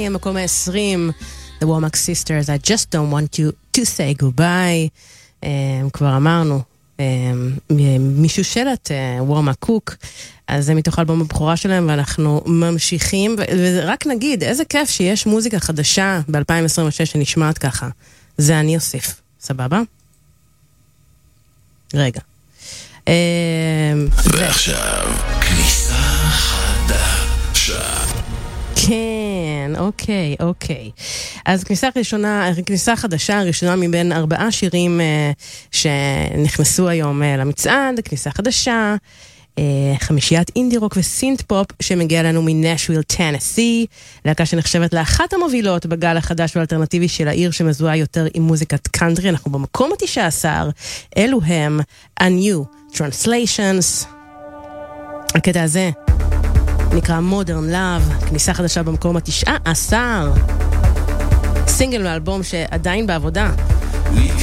המקום ה-20, The Womack Sisters, I just don't want you to say goodbye. כבר אמרנו, משושלת וורמה קוק, אז זה מתוך אלבום הבכורה שלהם, ואנחנו ממשיכים, ורק נגיד, איזה כיף שיש מוזיקה חדשה ב-2026 שנשמעת ככה. זה אני אוסיף, סבבה? רגע. ועכשיו, כניסה חדשה. כן, אוקיי. אז כניסה חדשה, הראשונה מבין 4 שירים שנכנסו היום למצעד, כניסה חדשה, 5 אינדי רוק וסינט פופ שמגיע לנו מנשוויל, טנסי, להקה שנחשבת לאחת המובילות בגל החדש והאלטרנטיבי של העיר שמזוהה יותר עם מוזיקת קאנטרי. אנחנו במקום ה-19, אלו הם A New Translations. הקטע הזה נקרא Modern Love, כניסה חדשה במקום ה-19, סינגל מאלבום שעדיין בעבודה.